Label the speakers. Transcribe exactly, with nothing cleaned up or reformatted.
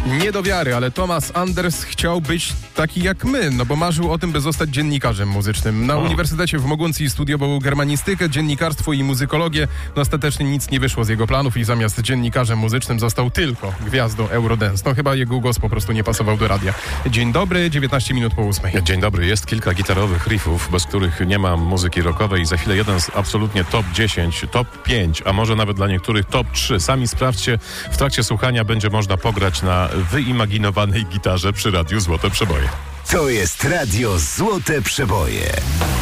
Speaker 1: Nie do wiary, ale Thomas Anders chciał być taki jak my, no bo marzył o tym, by zostać dziennikarzem muzycznym. Na
Speaker 2: O.
Speaker 1: Uniwersytecie w Moguncji studiował germanistykę, dziennikarstwo i muzykologię. No ostatecznie nic nie wyszło z jego planów i zamiast dziennikarzem muzycznym został tylko gwiazdą Eurodance. No chyba jego głos po prostu nie pasował do radia. Dzień dobry, dziewiętnaście minut po ósmej.
Speaker 2: Dzień dobry. Jest kilka gitarowych riffów, bez których nie ma muzyki rockowej. Za chwilę jeden z absolutnie top dziesięć, top pięć, a może nawet dla niektórych top trzy. Sami sprawdźcie. W trakcie słuchania będzie można pograć na wyimaginowanej gitarze przy radiu Złote Przeboje.
Speaker 3: To jest Radio Złote Przeboje.